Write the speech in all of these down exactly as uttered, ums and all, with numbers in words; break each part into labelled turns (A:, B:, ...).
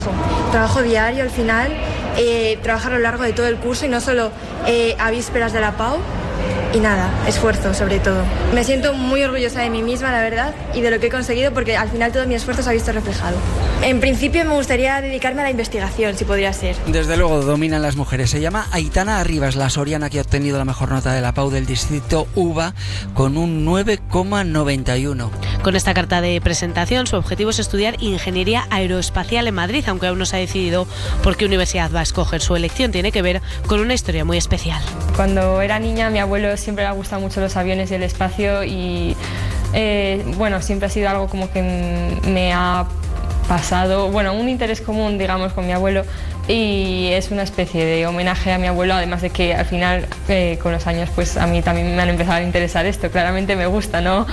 A: Trabajo diario al final, eh, trabajar a lo largo de todo el curso y no solo eh, a vísperas de la P A U. Y nada, esfuerzo sobre todo. Me siento muy orgullosa de mí misma, la verdad, y de lo que he conseguido porque al final todo mi esfuerzo se ha visto reflejado. En principio me gustaría dedicarme a la investigación, si podría ser.
B: Desde luego dominan las mujeres. Se llama Aitana Arribas, la soriana que ha obtenido la mejor nota de la P A U del distrito U B A con un nueve coma noventa y uno.
C: Con esta carta de presentación, su objetivo es estudiar Ingeniería Aeroespacial en Madrid, aunque aún no se ha decidido por qué universidad va a escoger. Su elección tiene que ver con una historia muy especial.
D: Cuando era niña, mi abuelo siempre le ha gustado mucho los aviones y el espacio y eh, bueno, siempre ha sido algo como que me ha pasado, bueno, un interés común, digamos, con mi abuelo, y es una especie de homenaje a mi abuelo, además de que al final eh, con los años pues a mí también me han empezado a interesar esto. Claramente me gusta, no,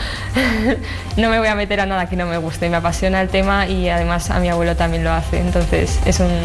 D: no me voy a meter a nada que no me guste, me apasiona el tema y además a mi abuelo también lo hace, entonces es un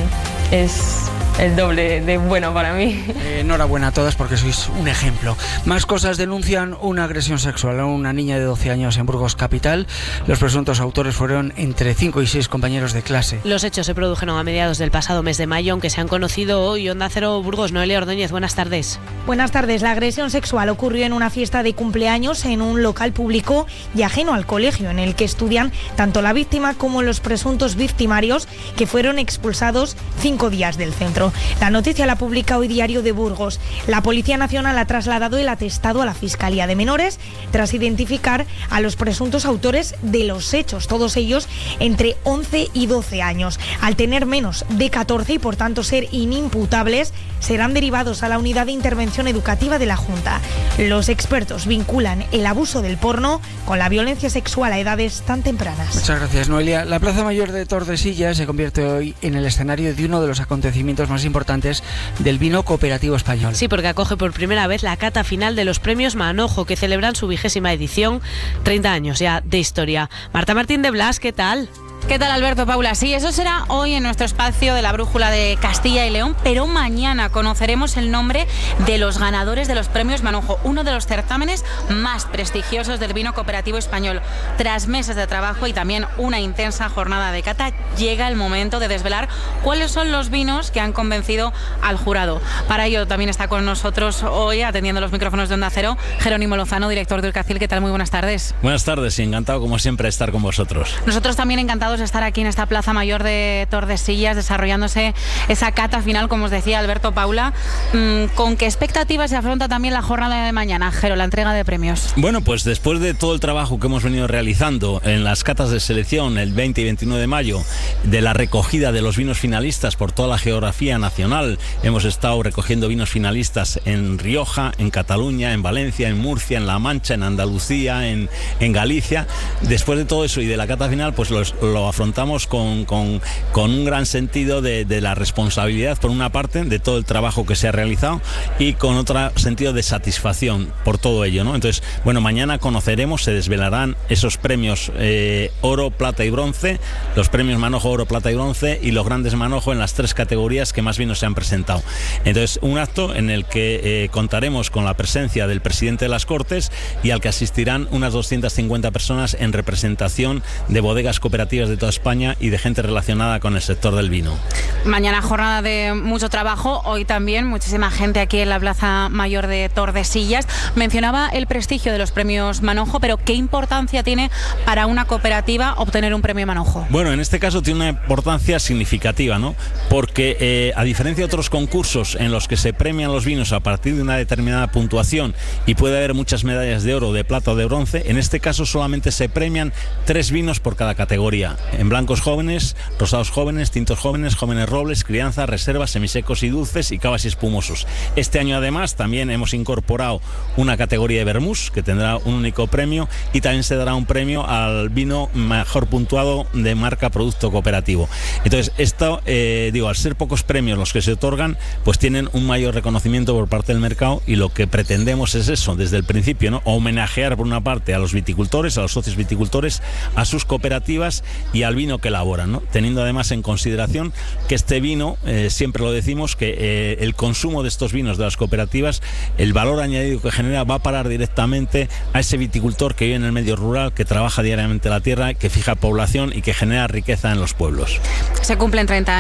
D: es el doble de bueno para mí.
B: Eh, enhorabuena a todas porque sois un ejemplo. Más cosas: denuncian una agresión sexual a una niña de doce años en Burgos capital. Los presuntos autores fueron entre cinco y seis compañeros de clase.
C: Los hechos se produjeron a mediados del pasado mes de mayo, aunque se han conocido hoy. Onda Cero Burgos, Noelia Ordóñez, buenas tardes.
E: Buenas tardes. La agresión sexual ocurrió en una fiesta de cumpleaños en un local público y ajeno al colegio, en el que estudian tanto la víctima como los presuntos victimarios, que fueron expulsados cinco días del centro. La noticia la publica hoy Diario de Burgos. La Policía Nacional ha trasladado el atestado a la Fiscalía de Menores tras identificar a los presuntos autores de los hechos, todos ellos entre once y doce años. Al tener menos de catorce y por tanto ser inimputables, serán derivados a la Unidad de Intervención Educativa de la Junta. Los expertos vinculan el abuso del porno con la violencia sexual a edades tan tempranas.
B: Muchas gracias, Noelia. La Plaza Mayor de Tordesillas se convierte hoy en el escenario de uno de los acontecimientos más importantes del vino cooperativo español.
C: Sí, porque acoge por primera vez la cata final de los premios Manojo, que celebran su vigésima edición, treinta años ya de historia. Marta Martín de Blas, ¿qué tal?
F: ¿Qué tal, Alberto, Paula? Sí, eso será hoy en nuestro espacio de la Brújula de Castilla y León, pero mañana conoceremos el nombre de los ganadores de los premios Manojo, uno de los certámenes más prestigiosos del vino cooperativo español. Tras meses de trabajo y también una intensa jornada de cata, llega el momento de desvelar cuáles son los vinos que han convencido al jurado. Para ello también está con nosotros hoy, atendiendo los micrófonos de Onda Cero, Jerónimo Lozano, director de Urcacil. ¿Qué tal? Muy buenas tardes.
G: Buenas tardes y encantado como siempre de estar con vosotros.
F: Nosotros también encantados de estar aquí en esta Plaza Mayor de Tordesillas, desarrollándose esa cata final, como os decía Alberto, Paula. ¿Con qué expectativas se afronta también la jornada de mañana, Jero, la entrega de premios?
G: Bueno, pues después de todo el trabajo que hemos venido realizando en las catas de selección el veinte y veintinueve de mayo, de la recogida de los vinos finalistas por toda la geografía nacional, hemos estado recogiendo vinos finalistas en Rioja, en Cataluña, en Valencia, en Murcia, en La Mancha, en Andalucía, en, en Galicia. Después de todo eso y de la cata final, pues los, lo afrontamos Con, con, con un gran sentido de, de la responsabilidad, por una parte, de todo el trabajo que se ha realizado, y con otro sentido de satisfacción por todo ello, ¿no? Entonces, bueno, mañana conoceremos, se desvelarán esos premios eh, oro, plata y bronce, los premios Manojo oro, plata y bronce, y los grandes Manojo en las tres categorías que más vinos se han presentado. Entonces, un acto en el que eh, contaremos con la presencia del presidente de las Cortes y al que asistirán unas doscientas cincuenta personas en representación de bodegas cooperativas de toda España y de gente relacionada con el sector del vino.
F: Mañana jornada de mucho trabajo, hoy también muchísima gente aquí en la Plaza Mayor de Tordesillas. Mencionaba el prestigio de los premios Manojo, pero ¿qué importancia tiene para una cooperativa obtener un premio Manojo?
G: Bueno, en este caso tiene una importancia significativa, ¿no? Porque eh, a diferencia de otros concursos en los que se premian los vinos a partir de una determinada puntuación y puede haber muchas medallas de oro, de plata o de bronce, en este caso solamente se premian tres vinos por cada categoría: en blancos jóvenes, rosados jóvenes, tintos jóvenes, jóvenes robles, crianza, reservas, semisecos y dulces, y cavas y espumosos. Este año además también hemos incorporado una categoría de vermús que tendrá un único premio, y también se dará un premio al vino mejor puntuado de marca producto cooperativo. Entonces esto, eh, digo, al ser pocos premios los que se otorgan, pues tienen un mayor reconocimiento por parte del mercado, y lo que pretendemos es eso, desde el principio, ¿no? Homenajear por una parte a los viticultores, a los socios viticultores, a sus cooperativas y al vino que elaboran, ¿no? Teniendo además en consideración que este vino, eh, siempre lo decimos, que eh, el consumo de estos vinos de las cooperativas, el valor añadido que genera va a parar directamente a ese viticultor que vive en el medio rural, que trabaja diariamente la tierra, que fija población y que genera riqueza en los pueblos.
F: Se cumplen treinta años